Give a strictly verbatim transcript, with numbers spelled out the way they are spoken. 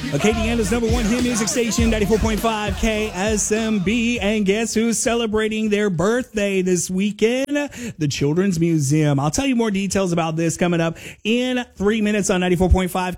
Acadiana's number one hit music station, ninety-four point five K S M B. And guess who's celebrating their birthday this weekend? The Children's Museum. I'll tell you more details about this coming up in three minutes on ninety-four point five